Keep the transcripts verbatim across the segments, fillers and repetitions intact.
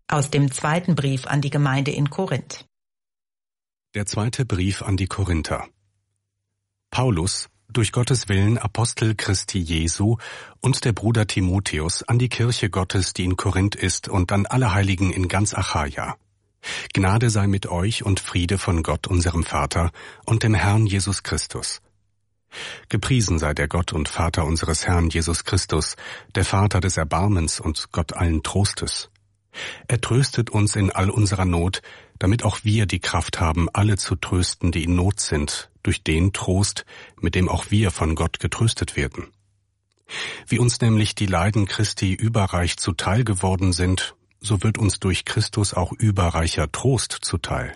Aus dem zweiten Brief an die Gemeinde in Korinth. Der zweite Brief an die Korinther. Paulus, durch Gottes Willen Apostel Christi Jesu, und der Bruder Timotheus an die Kirche Gottes, die in Korinth ist, und an alle Heiligen in ganz Achaia. Gnade sei mit euch und Friede von Gott, unserem Vater, und dem Herrn Jesus Christus. Gepriesen sei der Gott und Vater unseres Herrn Jesus Christus, der Vater des Erbarmens und Gott allen Trostes. Er tröstet uns in all unserer Not, damit auch wir die Kraft haben, alle zu trösten, die in Not sind, durch den Trost, mit dem auch wir von Gott getröstet werden. Wie uns nämlich die Leiden Christi überreich zuteil geworden sind, so wird uns durch Christus auch überreicher Trost zuteil.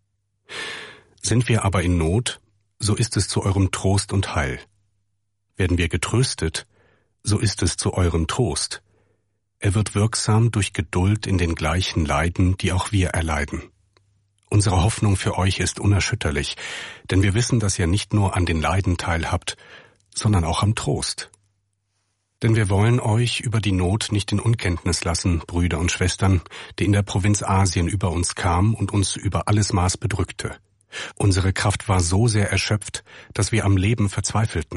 Sind wir aber in Not, so ist es zu eurem Trost und Heil. Werden wir getröstet, so ist es zu eurem Trost. Er wird wirksam durch Geduld in den gleichen Leiden, die auch wir erleiden. Unsere Hoffnung für euch ist unerschütterlich, denn wir wissen, dass ihr nicht nur an den Leiden teilhabt, sondern auch am Trost. Denn wir wollen euch über die Not nicht in Unkenntnis lassen, Brüder und Schwestern, die in der Provinz Asien über uns kam und uns über alles Maß bedrückte. Unsere Kraft war so sehr erschöpft, dass wir am Leben verzweifelten.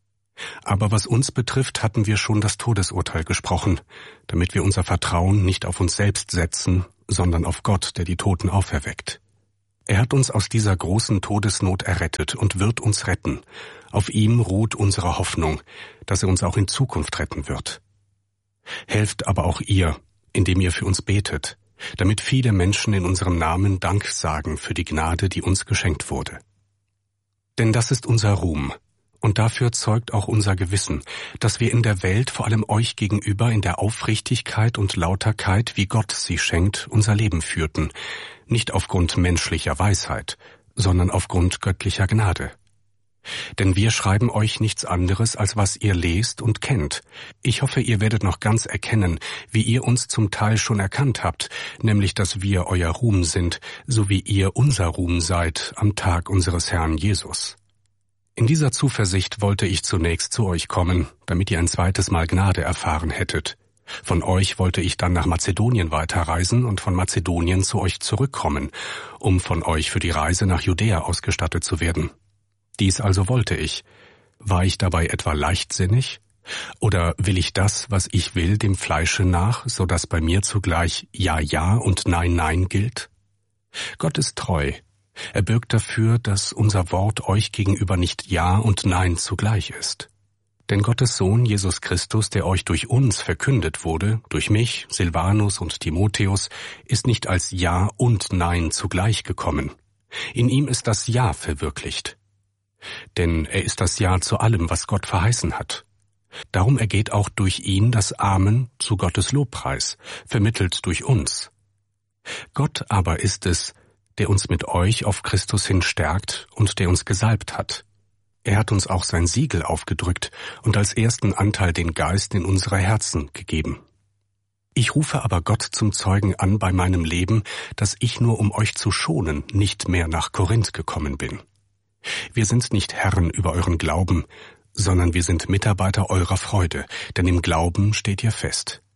Aber was uns betrifft, hatten wir schon das Todesurteil gesprochen, damit wir unser Vertrauen nicht auf uns selbst setzen, sondern auf Gott, der die Toten auferweckt. Er hat uns aus dieser großen Todesnot errettet und wird uns retten. Auf ihm ruht unsere Hoffnung, dass er uns auch in Zukunft retten wird. Helft aber auch ihr, indem ihr für uns betet, damit viele Menschen in unserem Namen Dank sagen für die Gnade, die uns geschenkt wurde. Denn das ist unser Ruhm. Und dafür zeugt auch unser Gewissen, dass wir in der Welt vor allem euch gegenüber in der Aufrichtigkeit und Lauterkeit, wie Gott sie schenkt, unser Leben führten, nicht aufgrund menschlicher Weisheit, sondern aufgrund göttlicher Gnade. Denn wir schreiben euch nichts anderes, als was ihr lest und kennt. Ich hoffe, ihr werdet noch ganz erkennen, wie ihr uns zum Teil schon erkannt habt, nämlich, dass wir euer Ruhm sind, so wie ihr unser Ruhm seid am Tag unseres Herrn Jesus. In dieser Zuversicht wollte ich zunächst zu euch kommen, damit ihr ein zweites Mal Gnade erfahren hättet. Von euch wollte ich dann nach Mazedonien weiterreisen und von Mazedonien zu euch zurückkommen, um von euch für die Reise nach Judäa ausgestattet zu werden. Dies also wollte ich. War ich dabei etwa leichtsinnig? Oder will ich das, was ich will, dem Fleische nach, so dass bei mir zugleich Ja, Ja und Nein, Nein gilt? Gott ist treu. Er bürgt dafür, dass unser Wort euch gegenüber nicht Ja und Nein zugleich ist. Denn Gottes Sohn Jesus Christus, der euch durch uns verkündet wurde, durch mich, Silvanus und Timotheus, ist nicht als Ja und Nein zugleich gekommen. In ihm ist das Ja verwirklicht. Denn er ist das Ja zu allem, was Gott verheißen hat. Darum ergeht auch durch ihn das Amen zu Gottes Lobpreis, vermittelt durch uns. Gott aber ist es, der uns mit euch auf Christus hin stärkt und der uns gesalbt hat. Er hat uns auch sein Siegel aufgedrückt und als ersten Anteil den Geist in unsere Herzen gegeben. Ich rufe aber Gott zum Zeugen an bei meinem Leben, dass ich nur um euch zu schonen nicht mehr nach Korinth gekommen bin. Wir sind nicht Herren über euren Glauben, sondern wir sind Mitarbeiter eurer Freude, denn im Glauben steht ihr fest.